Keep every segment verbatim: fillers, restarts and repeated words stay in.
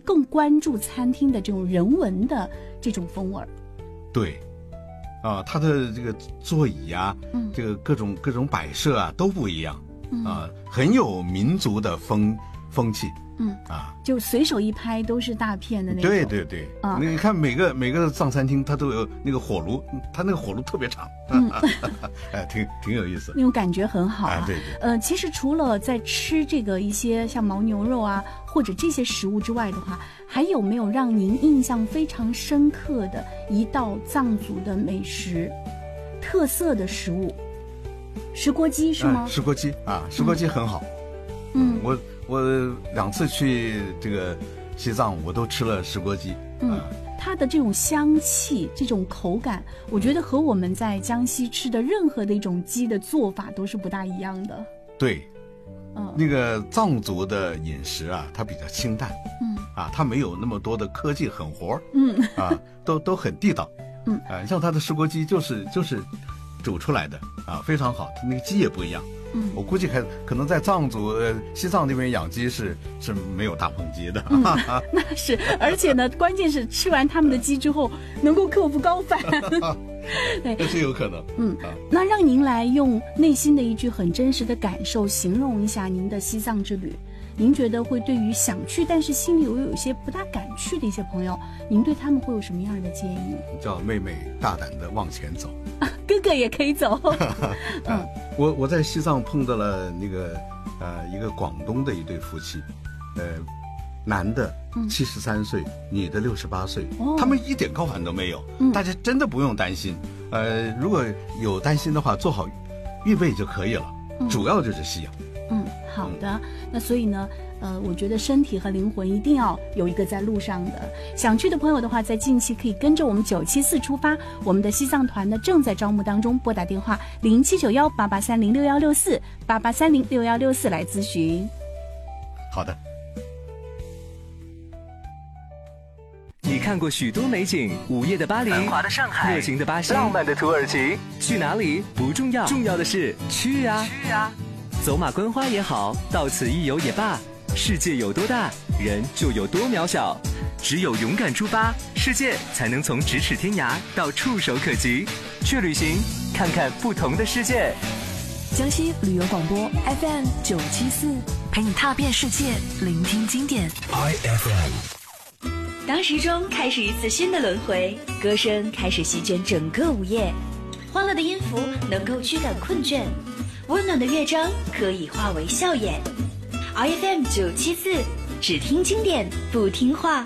更关注餐厅的这种人文的这种风味儿。 对，啊，它的这个座椅啊，嗯，这个各种各种摆设啊都不一样，嗯、啊，很有民族的风风气。 嗯啊，就随手一拍都是大片的那种。 对对对，啊，你看每个每个藏餐厅它都有那个火炉，它那个火炉特别长，嗯，哎，挺挺有意思， 那种感觉很好啊。 哎、对对。 呃，其实除了在吃这个一些像牦牛肉啊或者这些食物之外的话，还有没有让您印象非常深刻的一道藏族的美食特色的食物？石锅鸡是吗？ 哎、石锅鸡啊，石锅鸡很好。 嗯， 我。我两次去这个西藏，我都吃了石锅鸡。 嗯，啊、它的这种香气、这种口感，我觉得和我们在江西吃的任何的一种鸡的做法都是不大一样的。 对，嗯，那个藏族的饮食啊，它比较清淡。嗯，啊，它没有那么多的科技狠活。嗯，啊，都都很地道。嗯，啊，像它的石锅鸡就是就是煮出来的啊，非常好。它那个鸡也不一样。嗯，我估计还可能在藏族、呃、西藏那边养鸡是是没有大棚鸡的。 嗯、那是，而且呢，关键是吃完他们的鸡之后能够克服高反。 对，这是有可能。 嗯，啊、那让您来用内心的一句很真实的感受形容一下您的西藏之旅。您觉得会对于想去但是心里又有一些不大敢去的一些朋友，您对他们会有什么样的建议？ 叫妹妹大胆的往前走。 啊、哥哥也可以走。 嗯，我我在西藏碰到了那个呃一个广东的一对夫妻，呃，男的七十三岁，嗯、女的六十八岁，哦，他们一点高反都没有，嗯，大家真的不用担心。呃，如果有担心的话，做好预备就可以了。嗯、主要就是吸氧。 嗯，好的。嗯、那所以呢？呃，我觉得身体和灵魂一定要有一个在路上的。想去的朋友的话，在近期可以跟着我们九七四出发，我们的西藏团呢正在招募当中，拨打电话零七九幺八八三零六幺六四八八三零六幺六四来咨询。 好的。 你看过许多美景，午夜的巴黎，繁华的上海，热情的巴西，浪漫的土耳其，去哪里不重要，重要的是去啊去啊！走马观花也好，到此一游也罢。世界有多大，人就有多渺小。只有勇敢出发，世界才能从咫尺天涯到触手可及。去旅行，看看不同的世界。 江西旅游广播 F M 九七四，陪你踏遍世界，聆听经典。I F M。 当时钟开始一次新的轮回，歌声开始席卷整个午夜，欢乐的音符能够驱赶困倦，温暖的乐章可以化为笑颜。I F M 九七四，只听经典不听话。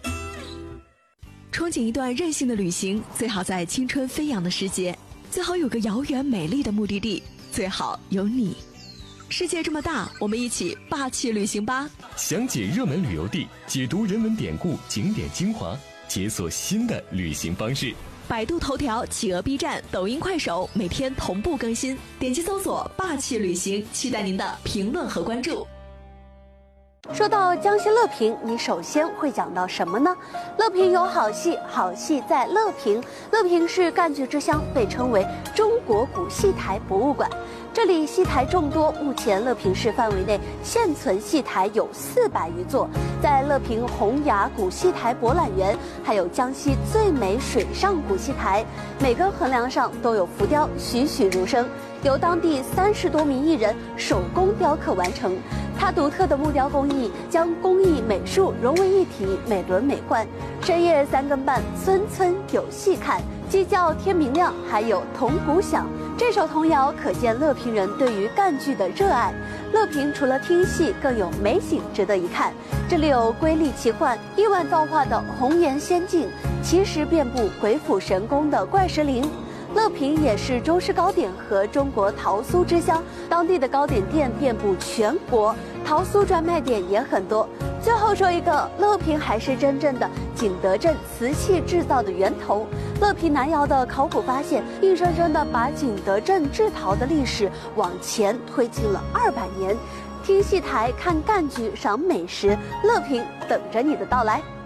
憧憬一段任性的旅行，最好在青春飞扬的时节，最好有个遥远美丽的目的地，最好有你。世界这么大，我们一起霸气旅行吧！ 详解热门旅游地，解读人文典故、景点精华，解锁新的旅行方式。 百度头条、企鹅 B 站、抖音、快手每天同步更新，点击搜索“霸气旅行”，期待您的评论和关注。 说到江西乐平，你首先会讲到什么呢？乐平有好戏，好戏在乐平。乐平是赣剧之乡，被称为中国古戏台博物馆。这里戏台众多，目前乐平市范围内现存戏台有四百余座。在乐平洪崖古戏台博览园，还有江西最美水上古戏台，每根横梁上都有浮雕，栩栩如生，由当地三十多名艺人手工雕刻完成。它独特的木雕工艺将工艺美术融为一体，美轮美奂。深夜三更半，村村有戏看，鸡叫天明亮，还有铜鼓响。这首童谣可见乐平人对于赣剧的热爱。乐平除了听戏，更有美景值得一看。这里有瑰丽奇幻、亿万造化的红岩仙境，奇石遍布、鬼斧神工的怪石林。乐平也是中式糕点和中国桃酥之乡，当地的糕点店遍布全国，桃酥专卖店也很多。最后说一个，乐平还是真正的景德镇瓷器制造的源头。乐平南窑的考古发现，硬生生的把景德镇制陶的历史往前推进了二百年。听戏台，看赣剧，赏美食，乐平等着你的到来。